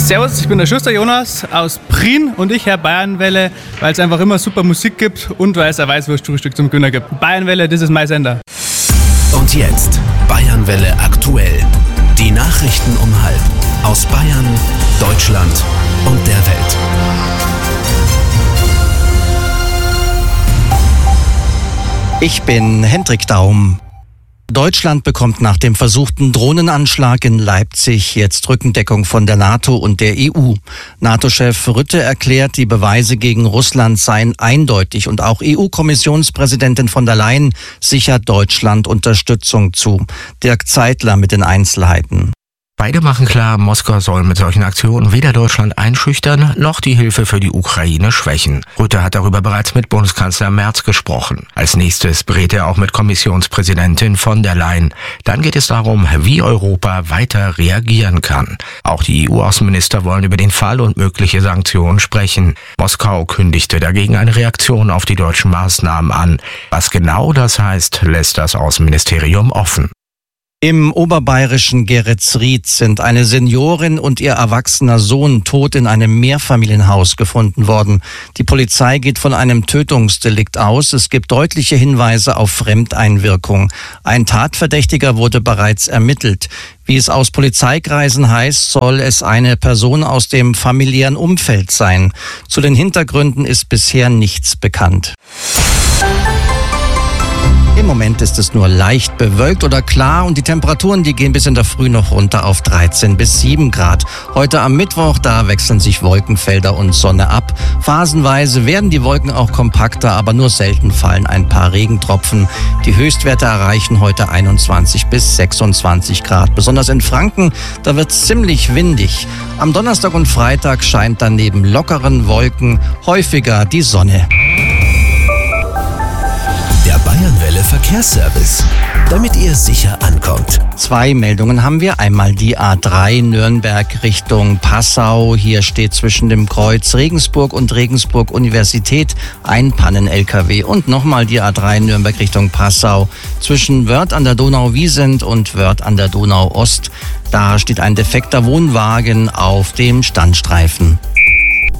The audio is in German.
Servus, ich bin der Schuster Jonas aus Prien und ich höre Bayernwelle, weil es einfach immer super Musik gibt und weil es ein Weißwurstfrühstück zum Günner gibt. Bayernwelle, das ist mein Sender. Und jetzt Bayernwelle aktuell. Die Nachrichten um 12:30 aus Bayern, Deutschland und der Welt. Ich bin Hendrik Daum. Deutschland bekommt nach dem versuchten Drohnenanschlag in Leipzig jetzt Rückendeckung von der NATO und der EU. NATO-Chef Rutte erklärt, die Beweise gegen Russland seien eindeutig und auch EU-Kommissionspräsidentin von der Leyen sichert Deutschland Unterstützung zu. Dirk Zeitler mit den Einzelheiten. Beide machen klar, Moskau soll mit solchen Aktionen weder Deutschland einschüchtern, noch die Hilfe für die Ukraine schwächen. Rutte hat darüber bereits mit Bundeskanzler Merz gesprochen. Als nächstes berät er auch mit Kommissionspräsidentin von der Leyen. Dann geht es darum, wie Europa weiter reagieren kann. Auch die EU-Außenminister wollen über den Fall und mögliche Sanktionen sprechen. Moskau kündigte dagegen eine Reaktion auf die deutschen Maßnahmen an. Was genau das heißt, lässt das Außenministerium offen. Im oberbayerischen Geretsried sind eine Seniorin und ihr erwachsener Sohn tot in einem Mehrfamilienhaus gefunden worden. Die Polizei geht von einem Tötungsdelikt aus. Es gibt deutliche Hinweise auf Fremdeinwirkung. Ein Tatverdächtiger wurde bereits ermittelt. Wie es aus Polizeikreisen heißt, soll es eine Person aus dem familiären Umfeld sein. Zu den Hintergründen ist bisher nichts bekannt. Im Moment ist es nur leicht bewölkt oder klar und die Temperaturen, die gehen bis in der Früh noch runter auf 13 bis 7 Grad. Heute am Mittwoch, da wechseln sich Wolkenfelder und Sonne ab. Phasenweise werden die Wolken auch kompakter, aber nur selten fallen ein paar Regentropfen. Die Höchstwerte erreichen heute 21 bis 26 Grad. Besonders in Franken, da wird es ziemlich windig. Am Donnerstag und Freitag scheint dann neben lockeren Wolken häufiger die Sonne. Der Bayernwelle Verkehrsservice, damit ihr sicher ankommt. 2 Meldungen haben wir. Einmal die A3 Nürnberg Richtung Passau. Hier steht zwischen dem Kreuz Regensburg und Regensburg Universität ein Pannen-LKW. Und nochmal die A3 Nürnberg Richtung Passau zwischen Wörth an der Donau-Wiesent und Wörth an der Donau-Ost. Da steht ein defekter Wohnwagen auf dem Standstreifen.